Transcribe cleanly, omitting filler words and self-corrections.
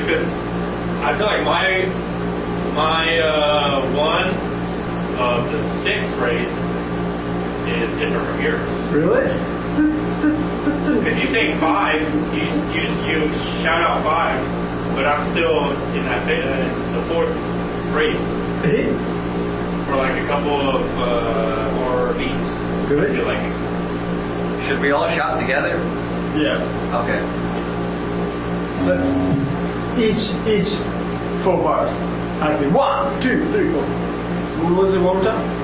curious because I feel like my one of the 6 race is different from yours. Really? Because you say 5, you shout out 5, but I'm still in that the 4th race for like a couple of more beats. Really? I feel like. Should we all shout together? Yeah. Okay. Let's each 4 bars. I say 1, 2, 3, 4. Was it one more time?